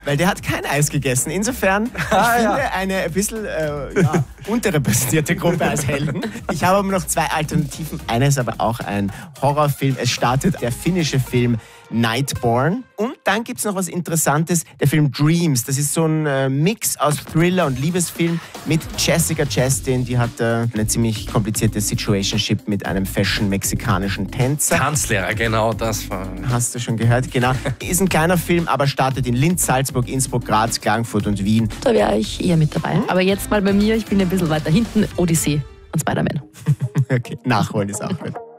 Weil der hat kein Eis gegessen. Insofern, ich finde eine ein bisschen unterrepräsentierte Gruppe als Helden. Ich habe aber noch 2 Alternativen. Einer ist aber auch ein Horrorfilm. Es startet der finnische Film Nightborn. Und dann gibt es noch was Interessantes, der Film Dreams. Das ist so ein Mix aus Thriller und Liebesfilm mit Jessica Chastain. Die hat eine ziemlich komplizierte Situationship mit einem fashion-mexikanischen Tänzer. Tanzlehrer, genau, das war... Hast du schon gehört, genau. Ist ein kleiner Film, aber startet in Linz, Salzburg, Innsbruck, Graz, Klagenfurt und Wien. Da wäre ich eher mit dabei. Aber jetzt mal bei mir, ich bin ein bisschen weiter hinten, Odyssey und Spider-Man. Okay, nachholen ist auch gut.